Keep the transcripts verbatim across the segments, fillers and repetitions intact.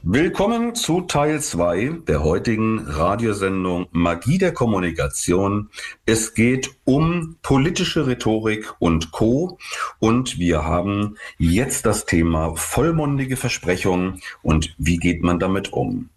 Willkommen zu Teil zwei der heutigen Radiosendung Magie der Kommunikation. Es geht um politische Rhetorik und Co. Und wir haben jetzt das Thema vollmundige Versprechungen und wie geht man damit um.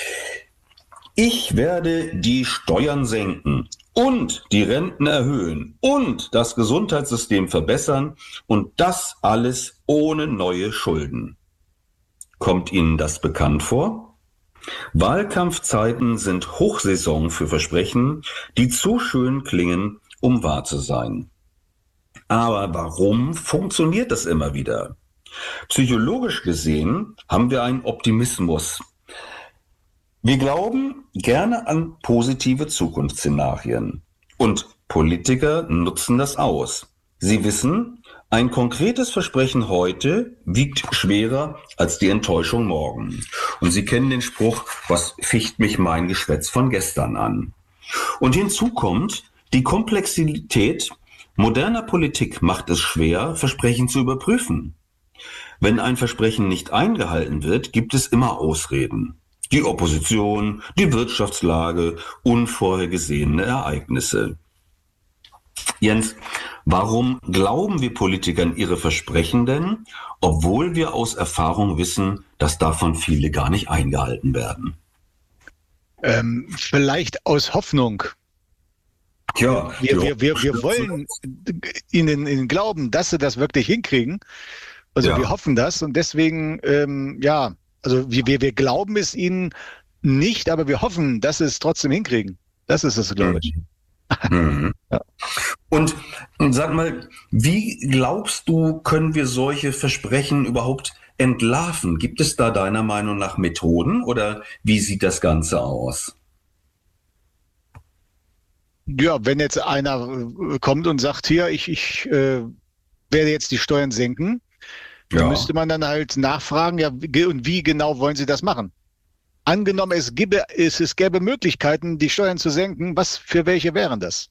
Ich werde die Steuern senken und die Renten erhöhen und das Gesundheitssystem verbessern und das alles ohne neue Schulden. Kommt Ihnen das bekannt vor? Wahlkampfzeiten sind Hochsaison für Versprechen, die zu schön klingen, um wahr zu sein. Aber warum funktioniert das immer wieder? Psychologisch gesehen haben wir einen Optimismus. Wir glauben gerne an positive Zukunftsszenarien und Politiker nutzen das aus. Sie wissen, ein konkretes Versprechen heute wiegt schwerer als die Enttäuschung morgen. Und Sie kennen den Spruch, was ficht mich mein Geschwätz von gestern an? Und hinzu kommt, die Komplexität moderner Politik macht es schwer, Versprechen zu überprüfen. Wenn ein Versprechen nicht eingehalten wird, gibt es immer Ausreden. Die Opposition, die Wirtschaftslage, unvorhergesehene Ereignisse. Jens, warum glauben wir Politikern ihre Versprechen denn, obwohl wir aus Erfahrung wissen, dass davon viele gar nicht eingehalten werden? Ähm, vielleicht aus Hoffnung. Ja, wir, wir, wir, wir wollen ihnen, ihnen glauben, dass sie das wirklich hinkriegen. Also ja. Wir hoffen das und deswegen, ähm, ja, also wir, wir, wir glauben es ihnen nicht, aber wir hoffen, dass sie es trotzdem hinkriegen. Das ist es, glaube ich. Mhm. Ja. Und, und sag mal, wie glaubst du, können wir solche Versprechen überhaupt entlarven? Gibt es da deiner Meinung nach Methoden oder wie sieht das Ganze aus? Ja, wenn jetzt einer kommt und sagt, hier, ich, ich äh, werde jetzt die Steuern senken, dann ja. müsste man dann halt nachfragen, ja, und wie genau wollen Sie das machen? Angenommen, es gäbe, es, es gäbe Möglichkeiten, die Steuern zu senken, was für welche wären das?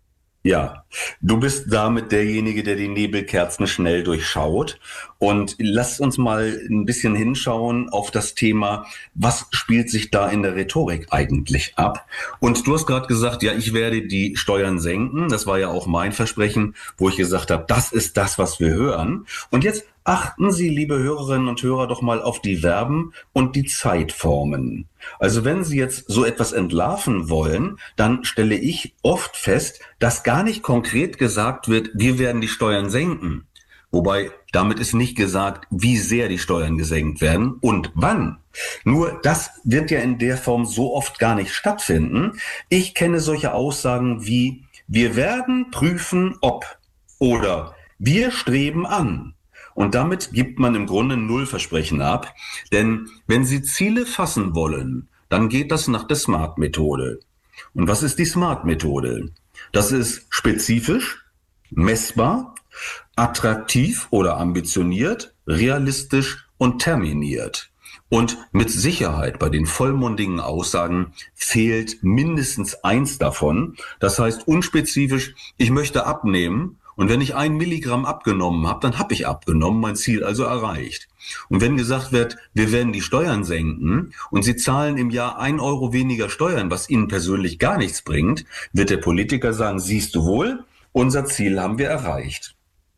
Ja, du bist damit derjenige, der die Nebelkerzen schnell durchschaut. Und lass uns mal ein bisschen hinschauen auf das Thema, was spielt sich da in der Rhetorik eigentlich ab? Und du hast gerade gesagt, ja, ich werde die Steuern senken. Das war ja auch mein Versprechen, wo ich gesagt habe, das ist das, was wir hören. Und jetzt achten Sie, liebe Hörerinnen und Hörer, doch mal auf die Verben und die Zeitformen. Also wenn Sie jetzt so etwas entlarven wollen, dann stelle ich oft fest, dass gar nicht konkret gesagt wird, wir werden die Steuern senken. Wobei damit ist nicht gesagt, wie sehr die Steuern gesenkt werden und wann. Nur das wird ja in der Form so oft gar nicht stattfinden. Ich kenne solche Aussagen wie, wir werden prüfen, ob oder wir streben an. Und damit gibt man im Grunde null Versprechen ab. Denn wenn Sie Ziele fassen wollen, dann geht das nach der SMART-Methode. Und was ist die SMART-Methode? Das ist spezifisch, messbar, attraktiv oder ambitioniert, realistisch und terminiert. Und mit Sicherheit bei den vollmundigen Aussagen fehlt mindestens eins davon. Das heißt unspezifisch, ich möchte abnehmen. Und wenn ich ein Milligramm abgenommen habe, dann habe ich abgenommen, mein Ziel also erreicht. Und wenn gesagt wird, wir werden die Steuern senken und Sie zahlen im Jahr ein Euro weniger Steuern, was Ihnen persönlich gar nichts bringt, wird der Politiker sagen, siehst du wohl, unser Ziel haben wir erreicht.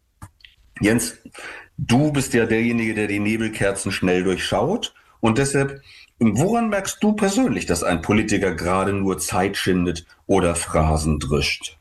Jens, du bist ja derjenige, der die Nebelkerzen schnell durchschaut und deshalb, woran merkst du persönlich, dass ein Politiker gerade nur Zeit schindet oder Phrasen drischt?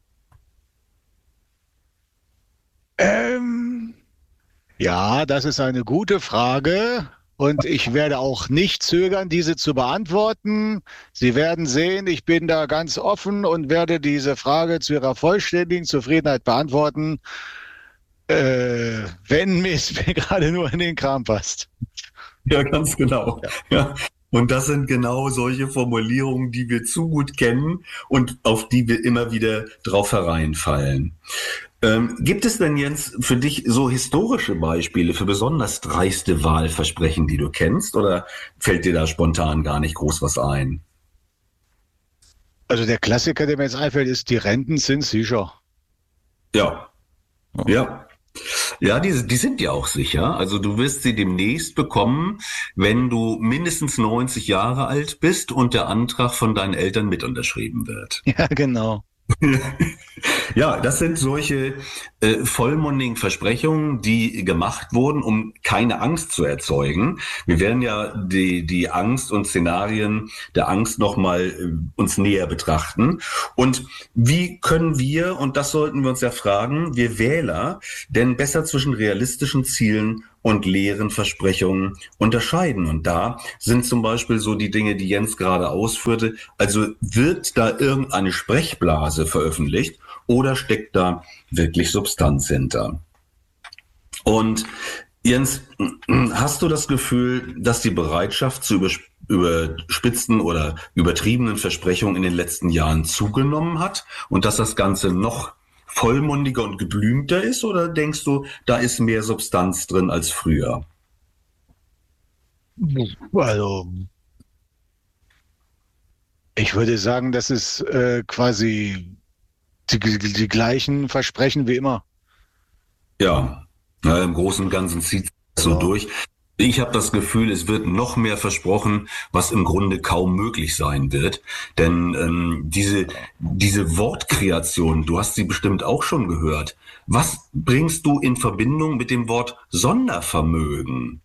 Ähm, ja, das ist eine gute Frage und ich werde auch nicht zögern, diese zu beantworten. Sie werden sehen, ich bin da ganz offen und werde diese Frage zu Ihrer vollständigen Zufriedenheit beantworten, äh, wenn es mir gerade nur in den Kram passt. Ja, ganz genau. Ja. Ja. Und das sind genau solche Formulierungen, die wir zu gut kennen und auf die wir immer wieder drauf hereinfallen. Ähm, gibt es denn, Jens, für dich so historische Beispiele für besonders dreiste Wahlversprechen, die du kennst? Oder fällt dir da spontan gar nicht groß was ein? Also der Klassiker, der mir jetzt einfällt, ist, die Renten sind sicher. Ja, ja. Ja, die, die sind ja auch sicher. Also du wirst sie demnächst bekommen, wenn du mindestens neunzig Jahre alt bist und der Antrag von deinen Eltern mit unterschrieben wird. Ja, genau. Ja, das sind solche äh, vollmundigen Versprechungen, die gemacht wurden, um keine Angst zu erzeugen. Wir werden ja die, die Angst und Szenarien der Angst nochmal äh, uns näher betrachten. Und wie können wir, und das sollten wir uns ja fragen, wir Wähler, denn besser zwischen realistischen Zielen und leeren Versprechungen unterscheiden? Und da sind zum Beispiel so die Dinge, die Jens gerade ausführte. Also wird da irgendeine Sprechblase veröffentlicht oder steckt da wirklich Substanz hinter? Und Jens, hast du das Gefühl, dass die Bereitschaft zu überspitzten oder übertriebenen Versprechungen in den letzten Jahren zugenommen hat und dass das Ganze noch vollmundiger und geblümter ist, oder denkst du, da ist mehr Substanz drin als früher? Also, ich würde sagen, das ist äh, quasi die, die, die gleichen Versprechen wie immer. Ja, na, im Großen und Ganzen zieht es so Ja. durch. Ich habe das Gefühl, es wird noch mehr versprochen, was im Grunde kaum möglich sein wird. Denn ähm, diese, diese Wortkreation, du hast sie bestimmt auch schon gehört. Was bringst du in Verbindung mit dem Wort Sondervermögen?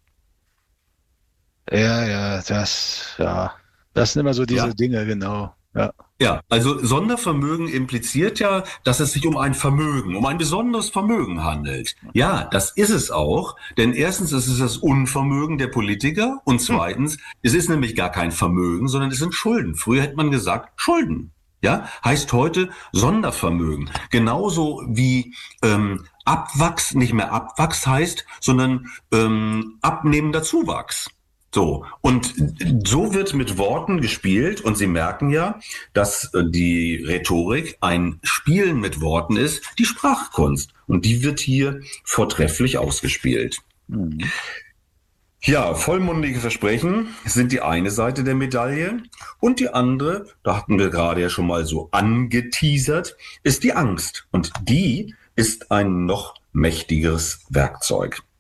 Ja, ja, das, ja, das sind immer so Ja, diese Dinge, genau. Ja. ja, also Sondervermögen impliziert ja, dass es sich um ein Vermögen, um ein besonderes Vermögen handelt. Ja, das ist es auch, denn erstens ist es das Unvermögen der Politiker und Hm. zweitens, es ist nämlich gar kein Vermögen, sondern es sind Schulden. Früher hätte man gesagt Schulden. Ja, heißt heute Sondervermögen. Genauso wie ähm, Abwachs nicht mehr Abwachs heißt, sondern ähm, abnehmender Zuwachs. So, und so wird mit Worten gespielt und Sie merken ja, dass äh, die Rhetorik ein Spielen mit Worten ist, die Sprachkunst. Und die wird hier vortrefflich ausgespielt. Mhm. Ja, vollmundige Versprechen sind die eine Seite der Medaille und die andere, da hatten wir gerade ja schon mal so angeteasert, ist die Angst. Und die ist ein noch mächtigeres Werkzeug.